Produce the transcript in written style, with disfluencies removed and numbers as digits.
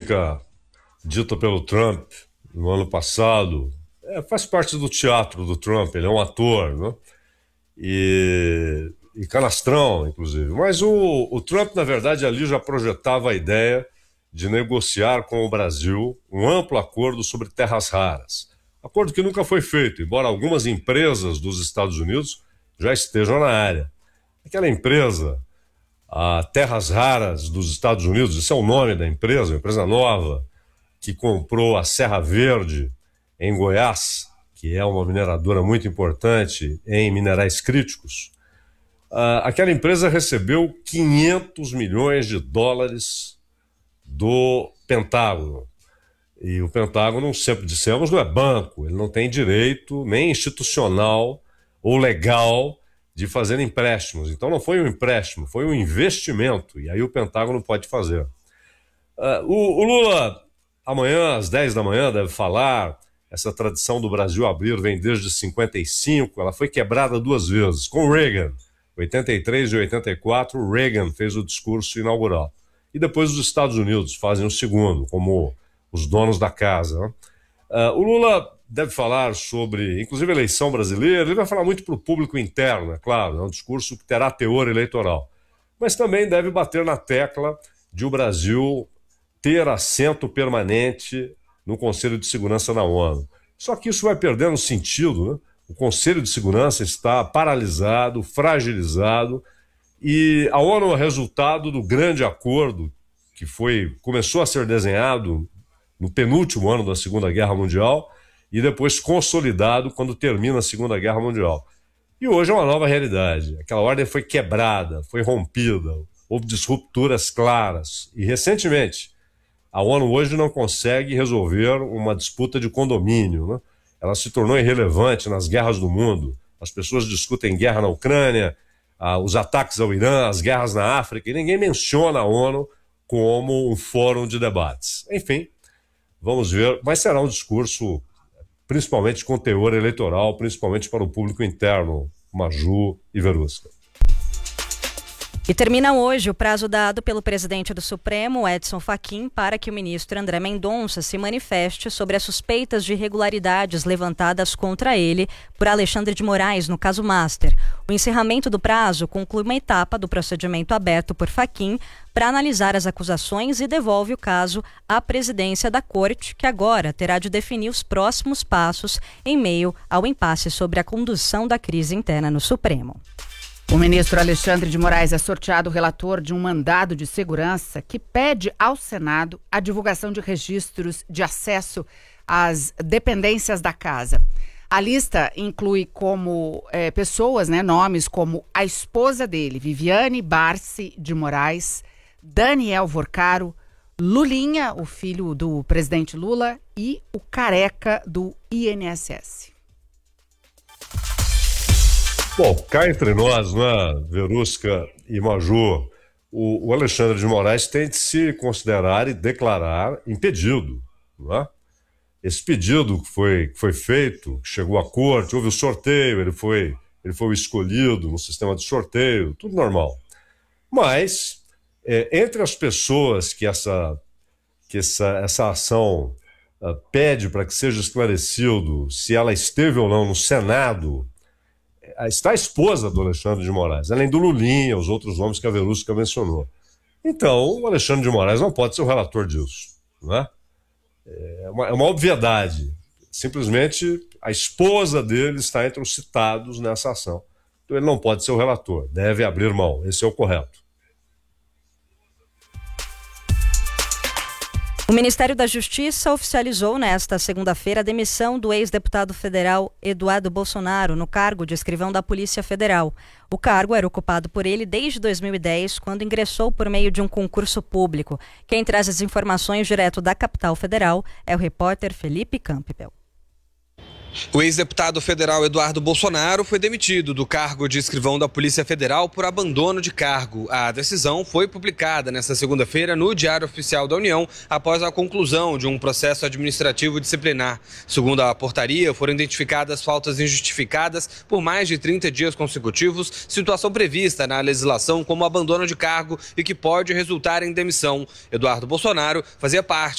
polêmica dita pelo Trump no ano passado faz parte do teatro do Trump, ele é um ator, né? E canastrão, inclusive. Mas o Trump, na verdade, ali já projetava a ideia de negociar com o Brasil um amplo acordo sobre terras raras. Acordo que nunca foi feito, embora algumas empresas dos Estados Unidos já estejam na área. Aquela empresa, a Terras Raras dos Estados Unidos, esse é o nome da empresa, uma empresa nova, que comprou a Serra Verde em Goiás, que é uma mineradora muito importante em minerais críticos. Aquela empresa recebeu 500 milhões de dólares do Pentágono. E o Pentágono, sempre dissemos, não é banco, ele não tem direito nem institucional ou legal de fazer empréstimos. Então não foi um empréstimo, foi um investimento, e aí o Pentágono pode fazer. O Lula, amanhã, às 10 da manhã, deve falar. Essa tradição do Brasil abrir vem desde 55, ela foi quebrada 2 vezes, com Reagan. 83 e 84, Reagan fez o discurso inaugural. E depois os Estados Unidos fazem o segundo, como os donos da casa, né? O Lula deve falar sobre, inclusive, a eleição brasileira. Ele vai falar muito para o público interno, é claro, é um discurso que terá teor eleitoral. Mas também deve bater na tecla de o Brasil ter assento permanente no Conselho de Segurança da ONU. Só que isso vai perdendo sentido, né? O Conselho de Segurança está paralisado, fragilizado, e a ONU é resultado do grande acordo que começou a ser desenhado no penúltimo ano da Segunda Guerra Mundial e depois consolidado quando termina a Segunda Guerra Mundial. E hoje é uma nova realidade. Aquela ordem foi quebrada, foi rompida, houve disrupturas claras. E recentemente, a ONU hoje não consegue resolver uma disputa de condomínio, né? Ela se tornou irrelevante nas guerras do mundo. As pessoas discutem guerra na Ucrânia, os ataques ao Irã, as guerras na África, e ninguém menciona a ONU como um fórum de debates. Enfim, vamos ver, mas será um discurso principalmente com teor eleitoral, principalmente para o público interno, Maju e Verusca. E termina hoje o prazo dado pelo presidente do Supremo, Edson Fachin, para que o ministro André Mendonça se manifeste sobre as suspeitas de irregularidades levantadas contra ele por Alexandre de Moraes no caso Master. O encerramento do prazo conclui uma etapa do procedimento aberto por Fachin para analisar as acusações e devolve o caso à presidência da Corte, que agora terá de definir os próximos passos em meio ao impasse sobre a condução da crise interna no Supremo. O ministro Alexandre de Moraes é sorteado relator de um mandado de segurança que pede ao Senado a divulgação de registros de acesso às dependências da casa. A lista inclui como pessoas, nomes como a esposa dele, Viviane Barsi de Moraes, Daniel Vorcaro, Lulinha, o filho do presidente Lula, e o Careca do INSS. Bom, cá entre nós, né, Verusca e Maju, o Alexandre de Moraes tem de se considerar e declarar impedido, não é? Esse pedido que foi feito, chegou à corte, houve o sorteio, ele foi o escolhido no sistema de sorteio, tudo normal. Mas, entre as pessoas que essa ação pede para que seja esclarecido se ela esteve ou não no Senado, está a esposa do Alexandre de Moraes, além do Lulinha, os outros nomes que a Verusca mencionou. Então, o Alexandre de Moraes não pode ser o relator disso, não é? É uma obviedade. Simplesmente, a esposa dele está entre os citados nessa ação. Então, ele não pode ser o relator, deve abrir mão. Esse é o correto. O Ministério da Justiça oficializou nesta segunda-feira a demissão do ex-deputado federal Eduardo Bolsonaro no cargo de escrivão da Polícia Federal. O cargo era ocupado por ele desde 2010, quando ingressou por meio de um concurso público. Quem traz as informações direto da capital federal é o repórter Felipe Campbell. O ex-deputado federal Eduardo Bolsonaro foi demitido do cargo de escrivão da Polícia Federal por abandono de cargo. A decisão foi publicada nesta segunda-feira no Diário Oficial da União, após a conclusão de um processo administrativo disciplinar. Segundo a portaria, foram identificadas faltas injustificadas por mais de 30 dias consecutivos, situação prevista na legislação como abandono de cargo e que pode resultar em demissão. Eduardo Bolsonaro fazia parte